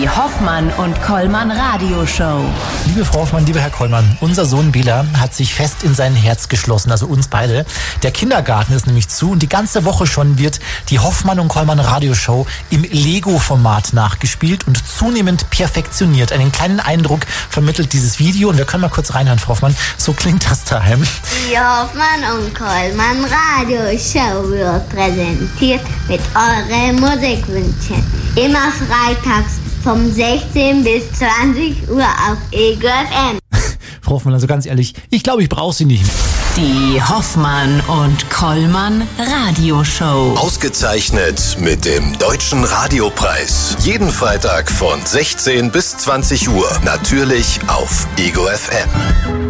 Die Hoffmann und Kollmann Radioshow. Liebe Frau Hoffmann, lieber Herr Kollmann, unser Sohn Bela hat sich fest in sein Herz geschlossen, also uns beide. Der Kindergarten ist nämlich zu und die ganze Woche schon wird die Hoffmann und Kollmann Radioshow im Lego-Format nachgespielt und zunehmend perfektioniert. Einen kleinen Eindruck vermittelt dieses Video und wir können mal kurz reinhören, Frau Hoffmann. So klingt das daheim. Die Hoffmann und Kollmann Radioshow wird präsentiert mit euren Musikwünschen. Immer freitags vom 16 bis 20 Uhr auf Ego FM. Frau Hoffmann, also ganz ehrlich, ich glaube, ich brauche sie nicht. Die Hoffmann und Kollmann Radioshow. Ausgezeichnet mit dem Deutschen Radiopreis. Jeden Freitag von 16 bis 20 Uhr. Natürlich auf Ego FM.